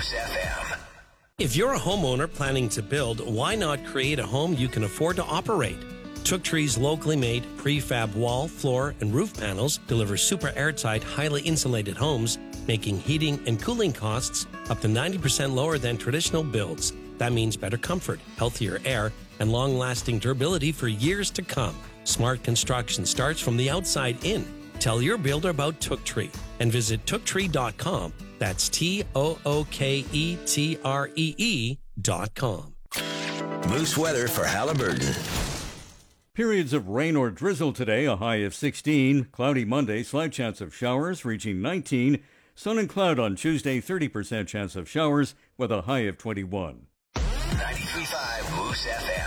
Moose FM. If you're a homeowner planning to build, why not create a home you can afford to operate? Took Tree's locally made prefab wall, floor, and roof panels deliver super airtight, highly insulated homes, making heating and cooling costs up to 90% lower than traditional builds. That means better comfort, healthier air, and long-lasting durability for years to come. Smart construction starts from the outside in. Tell your builder about Took Tree and visit tooktree.com. That's TOOKETREE.com. Moose weather for Halliburton. Periods of rain or drizzle today, a high of 16. Cloudy Monday, slight chance of showers reaching 19. Sun and cloud on Tuesday, 30% chance of showers with a high of 21. 93.5 Moose FM.